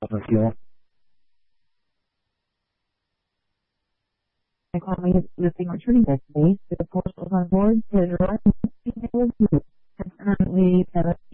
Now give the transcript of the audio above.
sulfur fuel. My colleague is lifting returning back to base with the force on board to drive and has currently